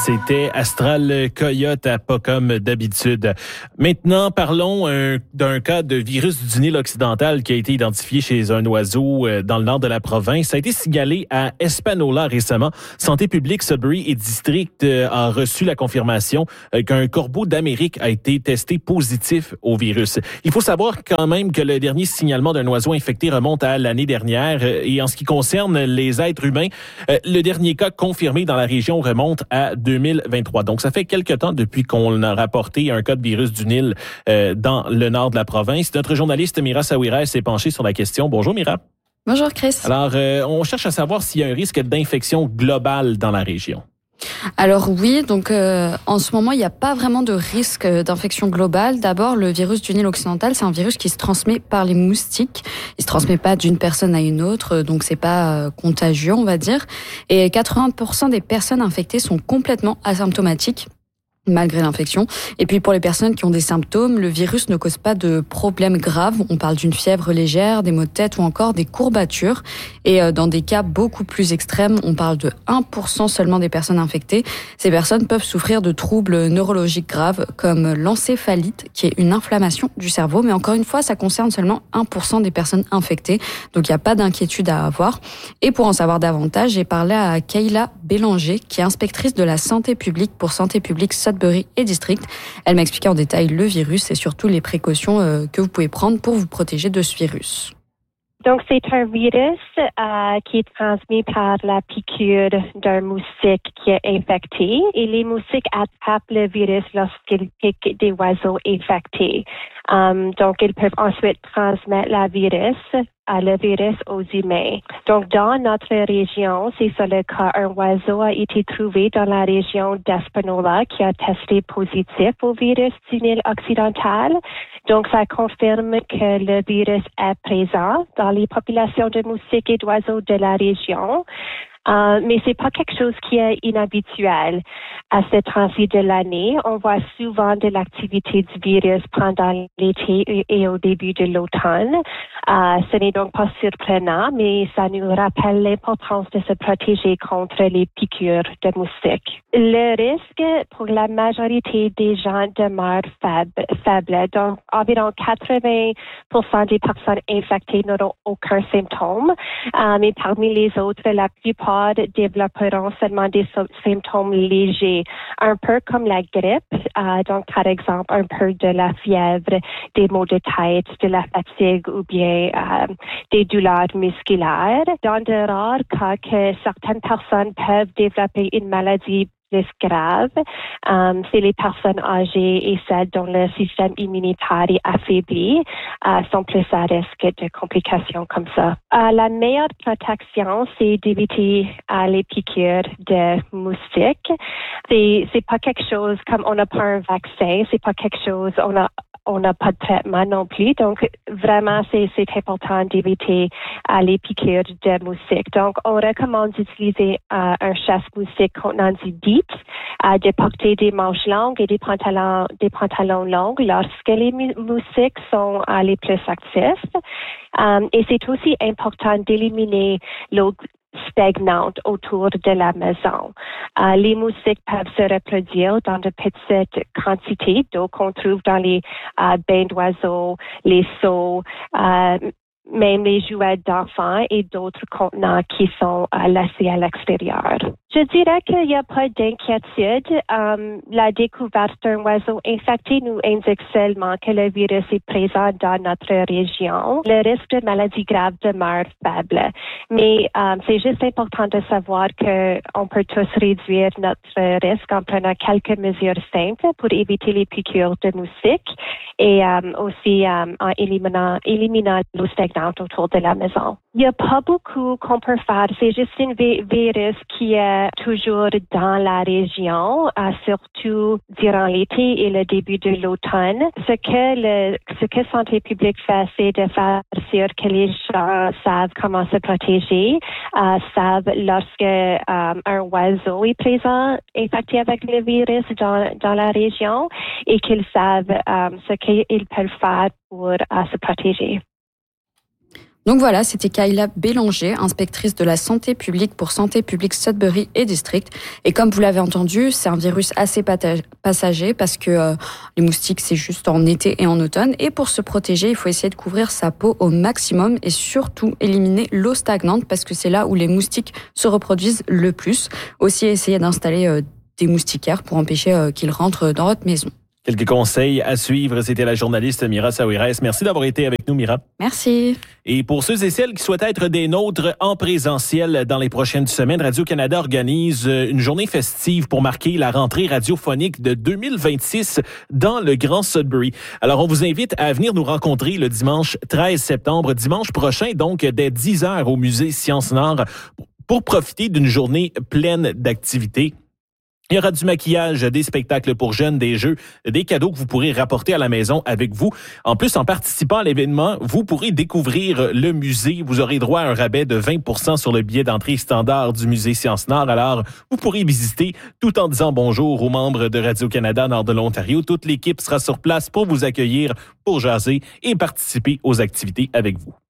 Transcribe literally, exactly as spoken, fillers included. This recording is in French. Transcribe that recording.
C'était Astral Coyote à pas comme d'habitude. Maintenant, parlons euh, d'un cas de virus du Nil occidental qui a été identifié chez un oiseau euh, dans le nord de la province. Ça a été signalé à Espanola récemment. Santé publique, Sudbury et District euh, a reçu la confirmation euh, qu'un corbeau d'Amérique a été testé positif au virus. Il faut savoir quand même que le dernier signalement d'un oiseau infecté remonte à l'année dernière. Et en ce qui concerne les êtres humains, euh, le dernier cas confirmé dans la région remonte à deux mille vingt-trois. Donc, ça fait quelque temps depuis qu'on a rapporté un cas de virus du Nil euh, dans le nord de la province. Notre journaliste Mira Saouirez s'est penchée sur la question. Bonjour Mira. Bonjour Chris. Alors, euh, on cherche à savoir s'il y a un risque d'infection globale dans la région. Alors oui, donc euh, en ce moment, il n'y a pas vraiment de risque d'infection globale. D'abord, le virus du Nil occidental, c'est un virus qui se transmet par les moustiques. Il se transmet pas d'une personne à une autre, donc c'est pas euh, contagieux, on va dire. Et quatre-vingts pour cent des personnes infectées sont complètement asymptomatiques, malgré l'infection. Et puis pour les personnes qui ont des symptômes, le virus ne cause pas de problèmes graves. On parle d'une fièvre légère, des maux de tête ou encore des courbatures. Et dans des cas beaucoup plus extrêmes, on parle de un pour cent seulement des personnes infectées. Ces personnes peuvent souffrir de troubles neurologiques graves comme l'encéphalite, qui est une inflammation du cerveau. Mais encore une fois, ça concerne seulement un pour cent des personnes infectées. Donc il n'y a pas d'inquiétude à avoir. Et pour en savoir davantage, j'ai parlé à Kayla Bélanger, qui est inspectrice de la santé publique pour Santé publique Sudbury et District. Elle m'a expliqué en détail le virus et surtout les précautions euh, que vous pouvez prendre pour vous protéger de ce virus. Donc, c'est un virus euh, qui est transmis par la piqûre d'un moustique qui est infecté et les moustiques attrapent le virus lorsqu'ils piquent des oiseaux infectés. Um, donc, ils peuvent ensuite transmettre la virus, euh, le virus aux humains. Donc, dans notre région, c'est ça le cas. Un oiseau a été trouvé dans la région d'Espanola qui a testé positif au virus du Nil occidental. Donc, ça confirme que le virus est présent dans les populations de moustiques et d'oiseaux de la région. Uh, mais c'est pas quelque chose qui est inhabituel à ce temps-ci de l'année. On voit souvent de l'activité du virus pendant l'été et au début de l'automne. Uh, ce n'est donc pas surprenant, mais ça nous rappelle l'importance de se protéger contre les piqûres de moustiques. Le risque pour la majorité des gens demeure faible. faible. Donc, environ quatre-vingts pour cent des personnes infectées n'auront aucun symptôme. Uh, mais parmi les autres, la plupart développeront seulement des symptômes légers, un peu comme la grippe, euh, donc par exemple un peu de la fièvre, des maux de tête, de la fatigue ou bien euh, des douleurs musculaires. Dans de rares cas que certaines personnes peuvent développer une maladie plus grave, um, c'est les personnes âgées et celles dont le système immunitaire est affaibli uh, sont plus à risque de complications comme ça. Uh, la meilleure protection, c'est d'éviter uh, les piqûres de moustiques. C'est c'est pas quelque chose comme on n'a pas un vaccin, c'est pas quelque chose on a on n'a pas de traitement non plus. Donc, vraiment, c'est, c'est important d'éviter euh, les piqûres de moustiques. Donc, on recommande d'utiliser euh, un chasse-moustique contenant du D I T, euh, de porter des manches longues et des pantalons, des pantalons longs lorsque les moustiques sont euh, les plus actifs. Um, et c'est aussi important d'éliminer l'eau stagnante autour de la maison. Euh, les moustiques peuvent se reproduire dans de petites quantités d'eau qu'on trouve dans les euh, bains d'oiseaux, les seaux, euh, même les jouets d'enfants et d'autres contenants qui sont euh, laissés à l'extérieur. Je dirais qu'il n'y a pas d'inquiétude. Um, la découverte d'un oiseau infecté nous indique seulement que le virus est présent dans notre région. Le risque de maladie grave demeure faible. Mais um, c'est juste important de savoir qu'on peut tous réduire notre risque en prenant quelques mesures simples pour éviter les piqûres de moustiques et um, aussi um, en éliminant, éliminant l'eau stagnante autour de la maison. Il n'y a pas beaucoup qu'on peut faire. C'est juste un vi- virus qui est toujours dans la région, euh, surtout durant l'été et le début de l'automne. Ce que le, ce que Santé publique fait, c'est de faire sûr que les gens savent comment se protéger, euh, savent lorsque euh, un oiseau est présent infecté avec le virus dans, dans la région et qu'ils savent euh, ce qu'ils peuvent faire pour euh, se protéger. Donc voilà, c'était Kayla Bélanger, inspectrice de la santé publique pour Santé publique Sudbury et District. Et comme vous l'avez entendu, c'est un virus assez passager parce que euh, les moustiques, c'est juste en été et en automne. Et pour se protéger, il faut essayer de couvrir sa peau au maximum et surtout éliminer l'eau stagnante parce que c'est là où les moustiques se reproduisent le plus. Aussi, essayer d'installer euh, des moustiquaires pour empêcher euh, qu'ils rentrent dans votre maison. Quelques conseils à suivre. C'était la journaliste Mira Saouires. Merci d'avoir été avec nous, Mira. Merci. Et pour ceux et celles qui souhaitent être des nôtres en présentiel dans les prochaines semaines, Radio-Canada organise une journée festive pour marquer la rentrée radiophonique de deux mille vingt-six dans le Grand Sudbury. Alors, on vous invite à venir nous rencontrer le dimanche treize septembre, dimanche prochain, donc dès dix heures au Musée Sciences-Nord, pour profiter d'une journée pleine d'activités. Il y aura du maquillage, des spectacles pour jeunes, des jeux, des cadeaux que vous pourrez rapporter à la maison avec vous. En plus, en participant à l'événement, vous pourrez découvrir le musée. Vous aurez droit à un rabais de vingt pour cent sur le billet d'entrée standard du Musée Sciences-Nord. Alors, vous pourrez visiter tout en disant bonjour aux membres de Radio-Canada Nord de l'Ontario. Toute l'équipe sera sur place pour vous accueillir, pour jaser et participer aux activités avec vous.